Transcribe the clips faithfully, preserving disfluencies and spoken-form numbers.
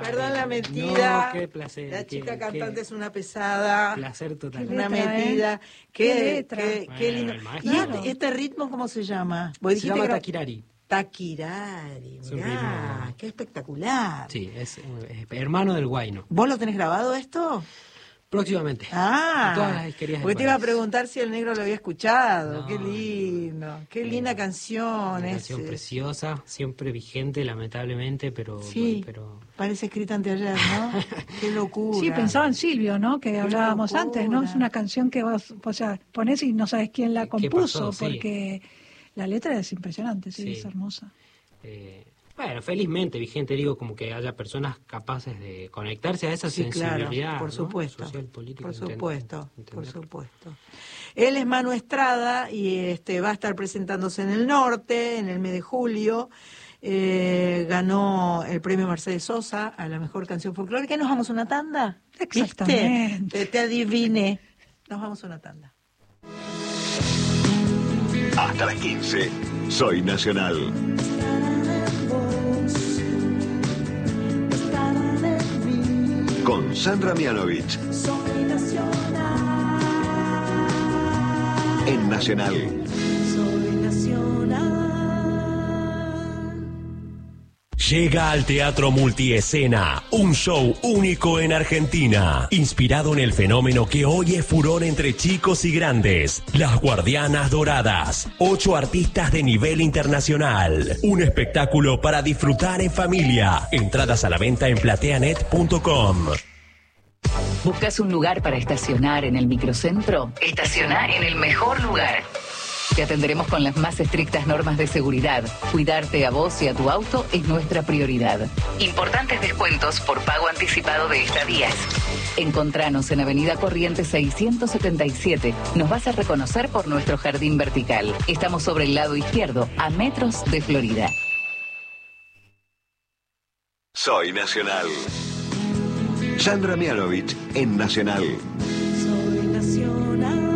Perdón la metida. No, qué placer. La chica qué, cantante qué es una pesada. Placer total. Qué Una letra, metida. ¿eh? Qué, Qué letra. qué, Bueno, qué lindo. el ¿Y maestro. este, Claro. este ritmo cómo se llama? Vos Se dijiste llama que era- Takirari. Takirari, Es un mirá, ritmo- qué espectacular. Sí, es, es hermano del guayno. ¿Vos lo tenés grabado esto? Próximamente. Ah, Todas las disquerías del porque te iba a país. preguntar si el negro lo había escuchado. No, Qué no, lindo, qué Eh, linda canción. Una es, canción es- preciosa, siempre vigente, lamentablemente, pero... Sí, pero parece escrita anteayer, ¿no? Qué locura. Sí, pensaba en Silvio, ¿no? Que hablábamos locura. antes, ¿no? Es una canción que vos, o sea, ponés y no sabes quién la ¿Qué compuso, pasó? Sí. porque la letra es impresionante, sí, Sí. es hermosa. eh, bueno, felizmente vigente, digo, como que haya personas capaces de conectarse a esa Sí, claro, sensibilidad, por ¿no? supuesto, social, política. por entender- supuesto, por entender. supuesto. Él es Manu Estrada y este va a estar presentándose en el norte en el mes de julio. Eh, ganó el premio Mercedes Sosa a la mejor canción folclórica. ¿Y nos vamos a una tanda? ¿Viste? Exactamente. Te, te adiviné. Nos vamos a una tanda. Hasta las quince, Soy Nacional. Con Sandra Mianovich. En Nacional. Llega al Teatro Multiescena, un show único en Argentina, inspirado en el fenómeno que hoy es furor entre chicos y grandes, Las Guardianas Doradas, ocho artistas de nivel internacional, un espectáculo para disfrutar en familia, entradas a la venta en plateanet punto com. ¿Buscas un lugar para estacionar en el microcentro? Estaciona en el mejor lugar. Te atenderemos con las más estrictas normas de seguridad. Cuidarte a vos y a tu auto es nuestra prioridad. Importantes descuentos por pago anticipado de estadías. Encontranos en Avenida Corrientes seiscientos setenta y siete. Nos vas a reconocer por nuestro jardín vertical. Estamos sobre el lado izquierdo, a metros de Florida. Soy Nacional. Sandra Mianovich en Nacional. Soy nacional.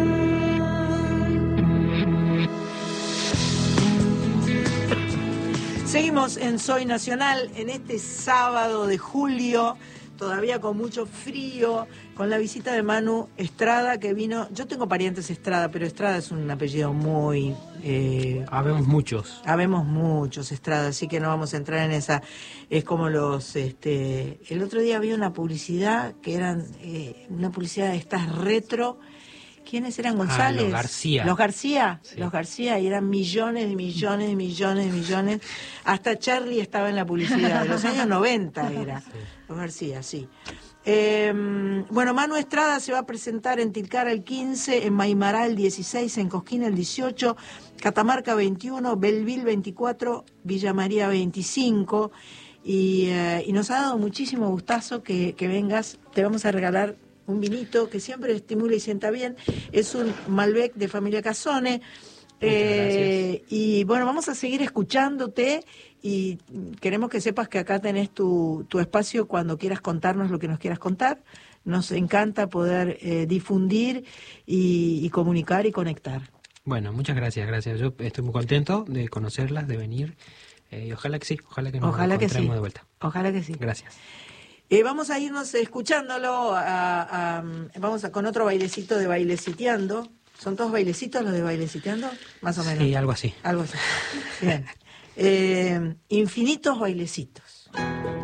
Seguimos en Soy Nacional en este sábado de julio, todavía con mucho frío, con la visita de Manu Estrada que vino. Yo tengo parientes Estrada, pero Estrada es un apellido muy... Eh, Habemos muchos. habemos muchos Estrada, así que no vamos a entrar en esa. Es como los... este el otro día había una publicidad que eran eh, una publicidad de estas retro. ¿Quiénes eran? González. Ah, los García. Los García, Sí. los García, y eran millones y millones y millones y millones. Hasta Charlie estaba en la publicidad, de los años noventa era. Los García, sí. Eh, bueno, Manu Estrada se va a presentar en Tilcara el quince, en Maimará el dieciséis, en Cosquín el dieciocho, Catamarca veintiuno, Belleville veinticuatro, Villa María veinticinco. Y, eh, y nos ha dado muchísimo gustazo que, que vengas. Te vamos a regalar un vinito que siempre estimula y sienta bien. Es un Malbec de familia Casone. Eh, y bueno, vamos a seguir escuchándote y queremos que sepas que acá tenés tu, tu espacio cuando quieras contarnos lo que nos quieras contar. Nos encanta poder eh, difundir y, y comunicar y conectar. Bueno, muchas gracias, gracias. Yo estoy muy contento de conocerlas, de venir. Eh, y ojalá que sí, ojalá que nos Ojalá que sí. encontremos de vuelta. Ojalá que sí. Gracias. Eh, vamos a irnos escuchándolo, a, a, vamos a, con otro bailecito de Baileciteando. ¿Son todos bailecitos los de Baileciteando? Más o menos. Sí, algo así. Algo así. Bien. Eh, infinitos bailecitos.